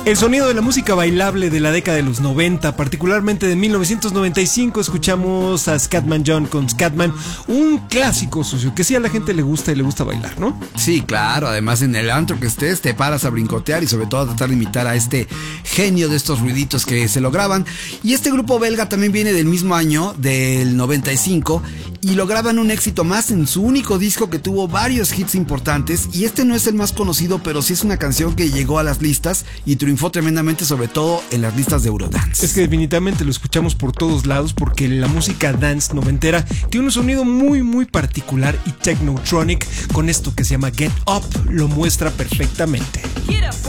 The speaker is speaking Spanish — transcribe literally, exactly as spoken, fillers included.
El sonido de la música bailable de la década de los noventa, particularmente de mil novecientos noventa y cinco, escuchamos a Scatman John con Scatman, un clásico, socio, que sí a la gente le gusta y le gusta bailar, ¿no? Sí, claro, además en el antro que estés te paras a brincotear y sobre todo a tratar de imitar a este genio de estos ruiditos que se lograban. Y este grupo belga también viene del mismo año, del noventa y cinco, y lograban un éxito más en su único disco que tuvo varios hits importantes, y este no es el más conocido, pero sí es una canción que llegó a las listas y triunfó tremendamente, sobre todo en las listas de Eurodance. Es que definitivamente lo escuchamos por todos lados porque la música dance noventera tiene un sonido muy muy particular, y Technotronic con esto que se llama Get Up lo muestra perfectamente.